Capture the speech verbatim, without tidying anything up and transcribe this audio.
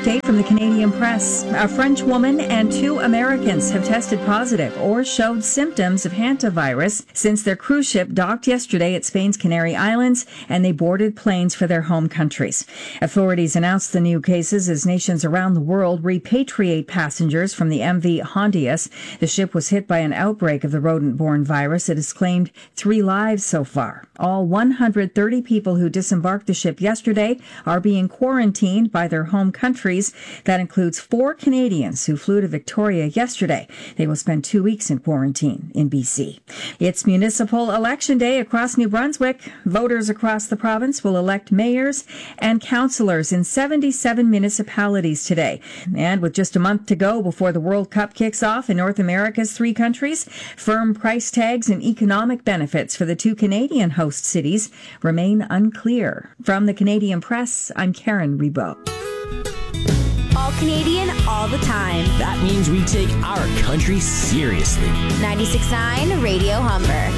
update from the Canadian Press. A French woman and two Americans have tested positive or showed symptoms of hantavirus since their cruise ship docked yesterday at Spain's Canary Islands and they boarded planes for their home countries. Authorities announced the new cases as nations around the world repatriate passengers from the M V Hondias. The ship was hit by an outbreak of the rodent-borne virus. It has claimed three lives so far. All one hundred thirty people who disembarked the ship yesterday are being quarantined by their home countries. That includes four Canadians who flew to Victoria yesterday. They will spend two weeks in quarantine in B C. It's municipal election day across New Brunswick. Voters across the province will elect mayors and councillors in seventy-seven municipalities today. And with just a month to go before the World Cup kicks off in North America's three countries, firm price tags and economic benefits for the two Canadian host cities remain unclear. From the Canadian Press, I'm Karen Rebo. All Canadian, all the time. That means we take our country seriously. ninety-six point nine Radio Humber.